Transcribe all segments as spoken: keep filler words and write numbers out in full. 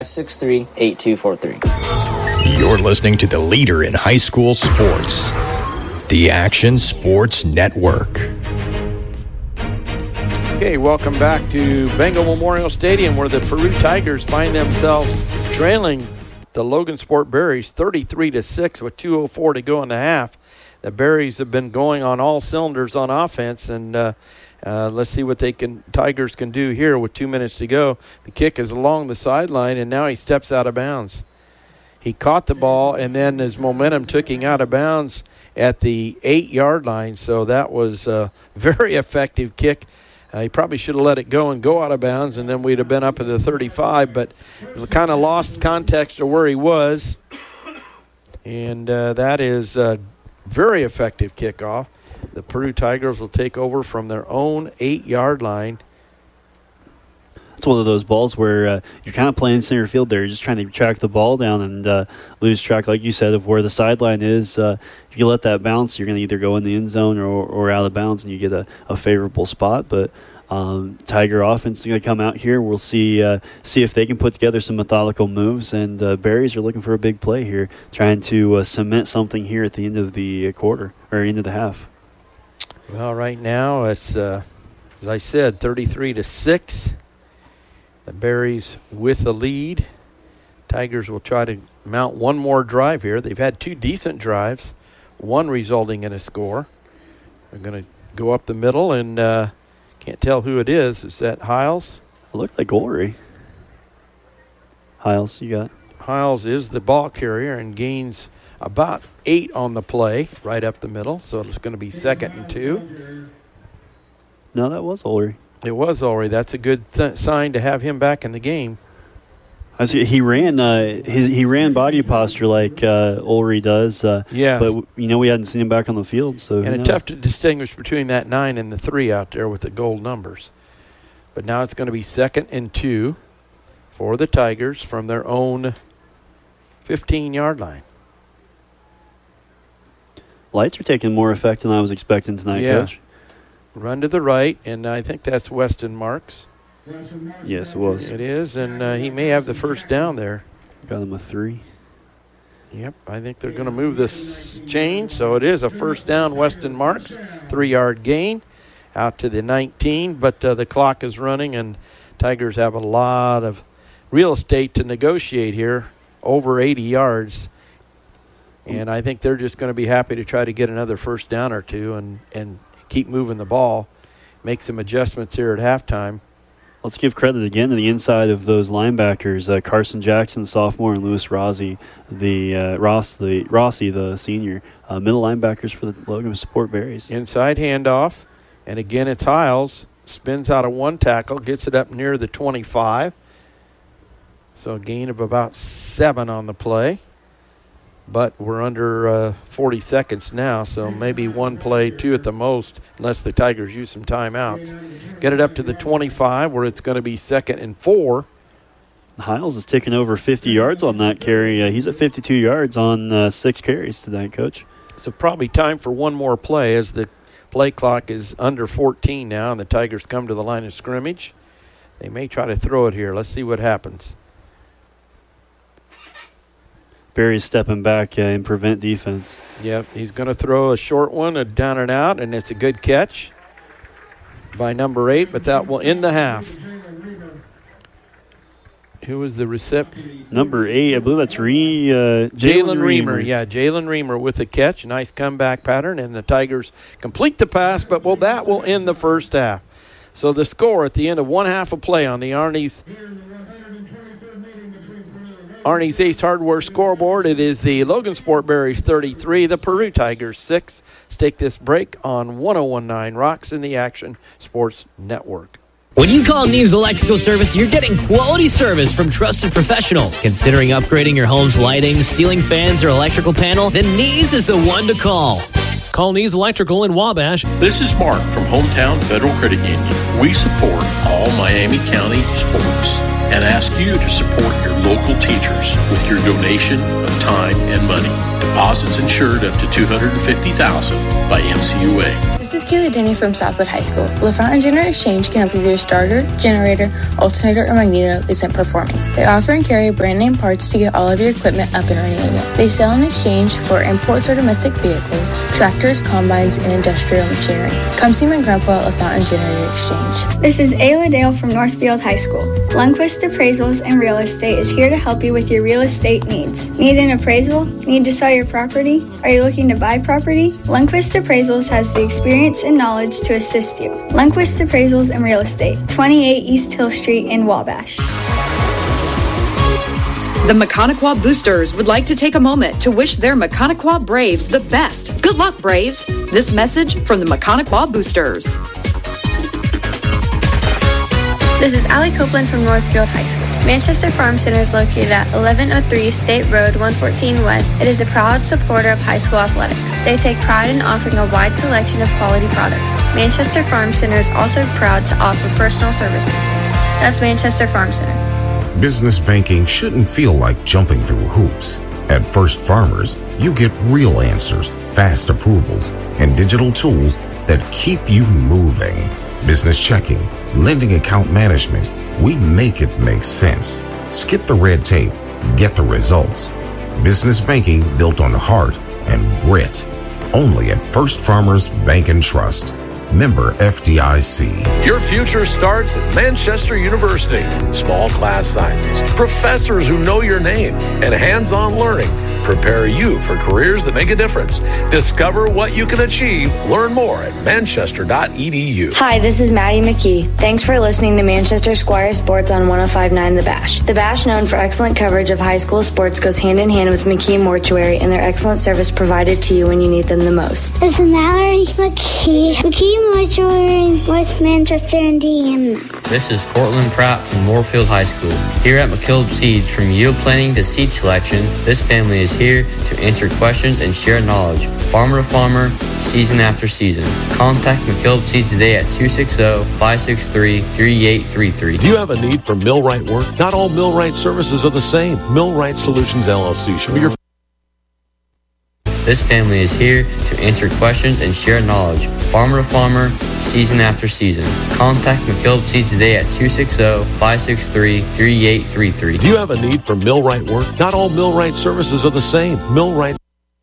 six three, eight two four three. You're listening to the leader in high school sports, the Action Sports Network. Okay, welcome back to Bengal Memorial Stadium, where the Peru Tigers find themselves trailing the Logansport Berries thirty-three to six with two oh four to go in the half. The Berries have been going on all cylinders on offense, and uh, uh, let's see what they can Tigers can do here with two minutes to go. The kick is along the sideline, and now he steps out of bounds. He caught the ball, and then his momentum took him out of bounds at the eight-yard line, so that was a very effective kick. Uh, he probably should have let it go and go out of bounds, and then we'd have been up at the thirty-five, but kind of lost context of where he was, and uh, that is a very effective kickoff. The Peru Tigers will take over from their own eight-yard line. It's one of those balls where uh, you're kind of playing center field there. You're just trying to track the ball down and uh, lose track, like you said, of where the sideline is. Uh, if you let that bounce, you're going to either go in the end zone or, or out of bounds, and you get a, a favorable spot. But um, Tiger offense is going to come out here. We'll see uh, see if they can put together some methodical moves. And uh, Berries are looking for a big play here, trying to uh, cement something here at the end of the quarter or end of the half. Well, right now it's, uh, as I said, thirty-three to six. The Berries with the lead. Tigers will try to mount one more drive here. They've had two decent drives, one resulting in a score. They're going to go up the middle, and uh, can't tell who it is. Is that Hiles? It looked like Ulrey. Hiles, you got it. Hiles is the ball carrier and gains about eight on the play right up the middle, so it's going to be second and two. No, that was Ulrey. It was Ulrey. That's a good th- sign to have him back in the game. I see he ran uh, his he ran body posture like uh, Ulrey does. Uh, yeah, but you know we hadn't seen him back on the field, so and it's tough to distinguish between that nine and the three out there with the gold numbers. But now it's going to be second and two for the Tigers from their own fifteen-yard line. Lights are taking more effect than I was expecting tonight, yeah. Coach. Run to the right, and I think that's Weston Marks. Yes, it was. It is, and uh, he may have the first down there. Got him a three. Yep, I think they're going to move this chain, so it is a first down, Weston Marks, three-yard gain out to the nineteen, but uh, the clock is running, and Tigers have a lot of real estate to negotiate here, over eighty yards. And I think they're just going to be happy to try to get another first down or two and, and keep moving the ball, make some adjustments here at halftime. Let's give credit again to the inside of those linebackers, uh, Carson Jackson, sophomore, and Lewis Rossi, the uh, Ross, the Rossi, the senior, uh, middle linebackers for the Logansport Berries. Inside handoff, and again it's Hiles, spins out of one tackle, gets it up near the twenty-five. So a gain of about seven on the play. But we're under uh, forty seconds now, so maybe one play, two at the most, unless the Tigers use some timeouts. Get it up to the twenty-five, where it's going to be second and four. Hiles is taking over fifty yards on that carry. Uh, he's at fifty-two yards on uh, six carries tonight, Coach. So probably time for one more play, as the play clock is under fourteen now, and the Tigers come to the line of scrimmage. They may try to throw it here. Let's see what happens. Berry's stepping back uh, in prevent defense. Yep, he's going to throw a short one, a down and out, and it's a good catch by number eight, but that will end the half. Who was the recipient? Number eight, I believe that's Re, uh, Jalen Jalen Reamer. Reamer. Yeah, Jalen Reamer with the catch. Nice comeback pattern, and the Tigers complete the pass, but well, that will end the first half. So the score at the end of one half of play on the Arnie's Arnie's Ace Hardware scoreboard, it is the Logansport Berries thirty-three, the Peru Tigers six. Let's take this break on one oh one point nine Rocks in the Action Sports Network. When you call Neves Electrical Service, you're getting quality service from trusted professionals. Considering upgrading your home's lighting, ceiling fans, or electrical panel, then Neves is the one to call. Call Neves Electrical in Wabash. This is Mark from Hometown Federal Credit Union. We support all Miami County sports and ask you to support your local local teachers with your donation of time and money. Deposits insured up to two hundred fifty thousand dollars by N C U A. This is Kayla Denny from Southwood High School. LaFountain Generator Exchange can help if your starter, generator, alternator, or magneto isn't performing. They offer and carry brand name parts to get all of your equipment up and running again. They sell in exchange for imports or domestic vehicles, tractors, combines, and industrial machinery. Come see my grandpa at LaFountain Generator Exchange. This is Ayla Dale from Northfield High School. Lundquist Appraisals and Real Estate is here to help you with your real estate needs. Need an appraisal? Need to sell your property? Are you looking to buy property? Lundquist Appraisals has the experience and knowledge to assist you. Lundquist Appraisals and Real Estate, twenty-eight East Hill Street in Wabash. The Maconaquah Boosters would like to take a moment to wish their Maconaquah Braves the best. Good luck, Braves. This message from the Maconaquah Boosters. This is Allie Copeland from Northfield High School. Manchester Farm Center is located at eleven oh three State Road one fourteen West. It is a proud supporter of high school athletics. They take pride in offering a wide selection of quality products. Manchester Farm Center is also proud to offer personal services. That's Manchester Farm Center. Business banking shouldn't feel like jumping through hoops. At First Farmers, you get real answers, fast approvals, and digital tools that keep you moving. Business checking, lending account management, we make it make sense. Skip the red tape, get the results. Business banking built on heart and grit. Only at First Farmers Bank and Trust. Member F D I C. Your future starts at Manchester University. Small class sizes, professors who know your name, and hands-on learning prepare you for careers that make a difference. Discover what you can achieve. Learn more at manchester dot e d u. Hi, this is Maddie McKee. Thanks for listening to Manchester Squire Sports on one oh five point nine The Bash. The Bash, known for excellent coverage of high school sports, goes hand in hand with McKee Mortuary and their excellent service provided to you when you need them the most. This is Mallory McKee. McKee Mortuary, North Manchester, Indiana. This is Cortland Pratt from Moorfield High School. Here at McKillop Seeds, from yield planning to seed selection, this family is here to answer questions and share knowledge, farmer to farmer, season after season. Contact McKillop Seeds today at two six zero, five six three, three eight three three. Do you have a need for millwright work? Not all millwright services are the same. Millwright Solutions L L C should be your... This family is here to answer questions and share knowledge, farmer to farmer, season after season. Contact McKillop Seeds today at two six zero, five six three, three eight three three. Do you have a need for millwright work? Not all millwright services are the same. Millwright.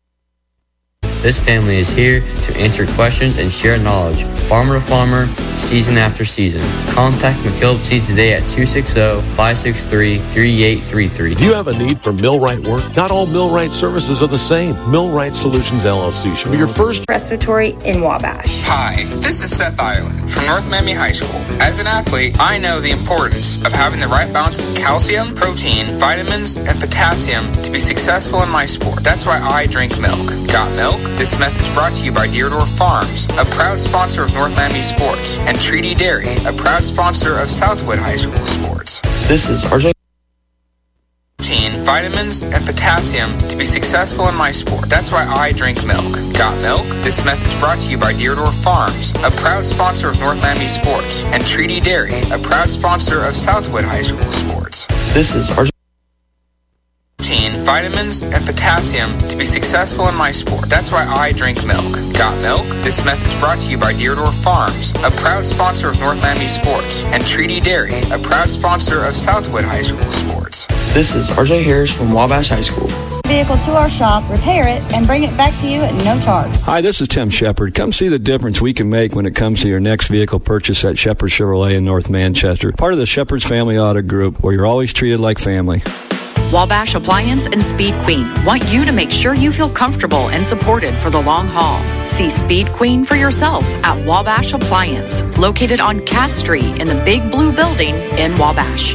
This family is here to answer questions and share knowledge, farmer to farmer, season after season. Contact McKillop Seeds today at two six zero, five six three, three eight three three. Do you have a need for millwright work? Not all millwright services are the same. Millwright Solutions L L C should be your first Respiratory in Wabash. Hi, this is Seth Ireland from North Miami High School. As an athlete, I know the importance of having the right balance of calcium, protein, vitamins, and potassium to be successful in my sport. That's why I drink milk. Got milk? This message brought to you by Deardorff Farms, a proud sponsor of North Miami Sports, and Treaty Dairy, a proud sponsor of Southwood High School Sports. This is R J. Protein, vitamins, and potassium to be successful in my sport. That's why I drink milk. Got milk? This message brought to you by Deardorff Farms, a proud sponsor of North Miami Sports, and Treaty Dairy, a proud sponsor of Southwood High School Sports. This is R J. Protein, vitamins, and potassium to be successful in my sport. That's why I drink milk. Got milk? This message brought to you by Deardorff Farms, a proud sponsor of North Miami Sports, and Treaty Dairy, a proud sponsor of Southwood High School Sports. This is R J Harris from Wabash High School. Vehicle to our shop, repair it, and bring it back to you at no charge. Hi, this is Tim Shepard. Come see the difference we can make when it comes to your next vehicle purchase at Shepard Chevrolet in North Manchester. Part of the Shepard's Family Auto Group, where you're always treated like family. Wabash Appliance and Speed Queen want you to make sure you feel comfortable and supported for the long haul. See Speed Queen for yourself at Wabash Appliance, located on Cass Street in the Big Blue Building in Wabash.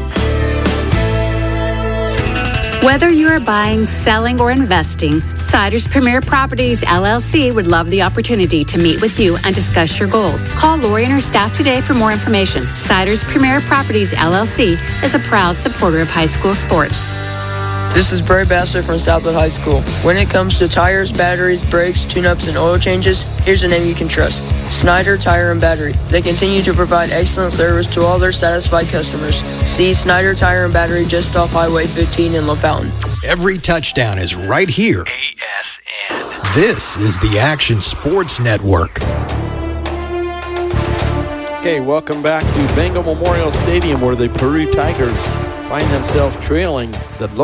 Whether you are buying, selling, or investing, Siders Premier Properties, L L C would love the opportunity to meet with you and discuss your goals. Call Lori and her staff today for more information. Siders Premier Properties, L L C is a proud supporter of high school sports. This is Bray Bassler from Southwood High School. When it comes to tires, batteries, brakes, tune-ups, and oil changes, here's a name you can trust. Snyder Tire and Battery. They continue to provide excellent service to all their satisfied customers. See Snyder Tire and Battery just off Highway fifteen in LaFountain. Every touchdown is right here. A S N. This is the Action Sports Network. Okay, welcome back to Bengal Memorial Stadium, where the Peru Tigers find themselves trailing the